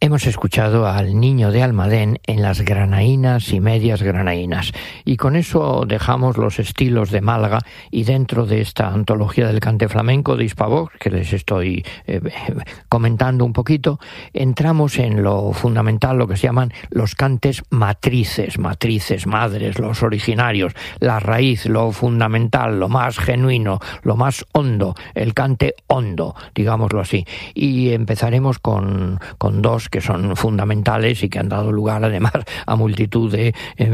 Hemos escuchado al Niño de Almadén en las granaínas y medias granaínas, y con eso dejamos los estilos de Málaga, y dentro de esta antología del cante flamenco de Hispavox, que les estoy comentando un poquito, entramos en lo fundamental, lo que se llaman los cantes matrices, madres, los originarios, la raíz, lo fundamental, lo más genuino, lo más hondo, el cante hondo, digámoslo así. Y empezaremos con dos que son fundamentales y que han dado lugar además a multitud de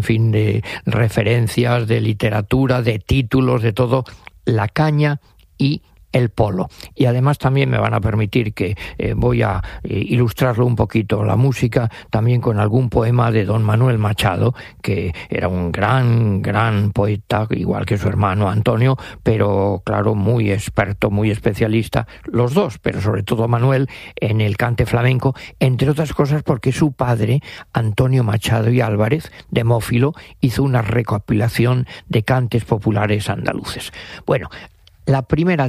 referencias, de literatura, de títulos, de todo, la caña y el polo. Y además también me van a permitir que voy a ilustrarlo un poquito, la música, también con algún poema de don Manuel Machado, que era un gran poeta, igual que su hermano Antonio, pero claro, muy experto, muy especialista, los dos, pero sobre todo Manuel, en el cante flamenco, entre otras cosas porque su padre, Antonio Machado y Álvarez, de Mófilo, hizo una recopilación de cantes populares andaluces. Bueno, el primero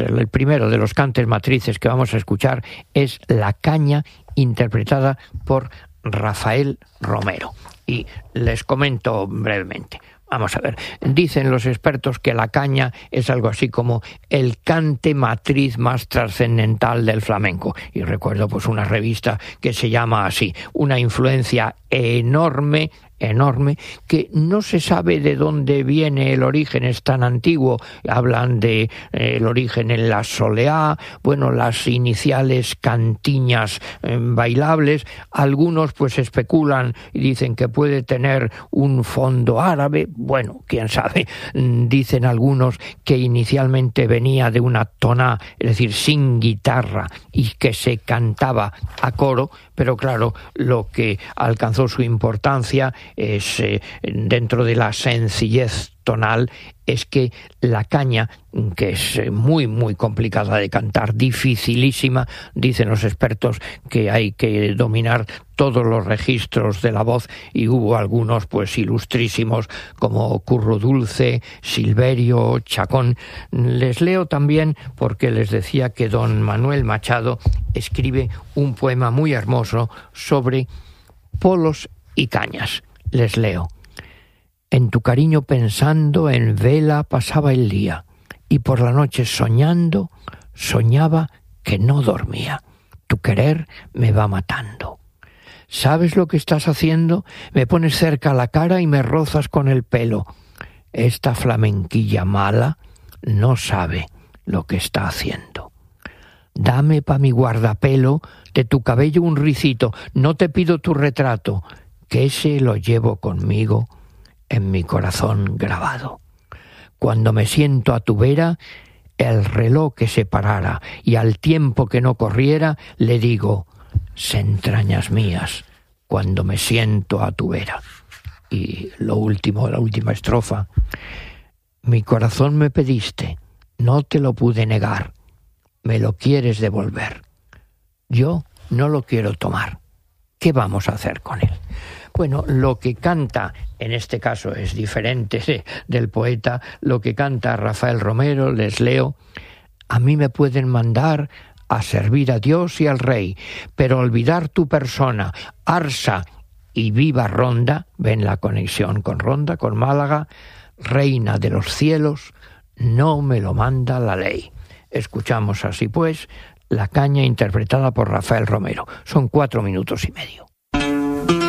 de los cantes matrices que vamos a escuchar es La Caña, interpretada por Rafael Romero. Y les comento brevemente. Vamos a ver, dicen los expertos que la caña es algo así como el cante matriz más trascendental del flamenco. Y recuerdo pues una revista que se llama así, una influencia enorme, que no se sabe de dónde viene el origen, es tan antiguo. Hablan de el origen en la soleá, bueno, las iniciales cantiñas bailables. Algunos pues especulan y dicen que puede tener un fondo árabe. Bueno, quién sabe. Dicen algunos que inicialmente venía de una toná, es decir, sin guitarra, y que se cantaba a coro, pero claro, lo que alcanzó su importancia es, dentro de la sencillez tonal, es que la caña, que es muy complicada de cantar, dificilísima, dicen los expertos que hay que dominar todos los registros de la voz, y hubo algunos pues ilustrísimos como Curro Dulce, Silverio, Chacón. Les leo también porque les decía que don Manuel Machado escribe un poema muy hermoso sobre polos y cañas. Les leo. En tu cariño pensando, en vela pasaba el día, y por la noche soñando, soñaba que no dormía. Tu querer me va matando. ¿Sabes lo que estás haciendo? Me pones cerca la cara y me rozas con el pelo. Esta flamenquilla mala no sabe lo que está haciendo. Dame pa' mi guardapelo de tu cabello un ricito, no te pido tu retrato, que ese lo llevo conmigo en mi corazón grabado. Cuando me siento a tu vera, el reloj que se parara y al tiempo que no corriera, le digo, se entrañas mías, cuando me siento a tu vera. Y la última estrofa. Mi corazón me pediste, no te lo pude negar, me lo quieres devolver. Yo no lo quiero tomar. ¿Qué vamos a hacer con él? Bueno, lo que canta, en este caso es diferente del poeta, lo que canta Rafael Romero, les leo, a mí me pueden mandar a servir a Dios y al Rey, pero olvidar tu persona, Arsa y viva Ronda, ven la conexión con Ronda, con Málaga, reina de los cielos, no me lo manda la ley. Escuchamos así pues La Caña, interpretada por Rafael Romero. Son 4 minutos y medio.